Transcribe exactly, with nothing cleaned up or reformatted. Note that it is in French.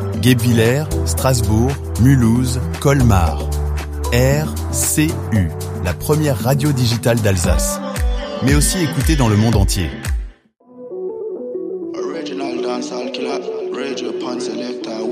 Guebwiller, Strasbourg, Mulhouse, Colmar. R C U, la première radio digitale d'Alsace. Mais aussi écoutée dans le monde entier. Original dancehall killer, radio pan selector.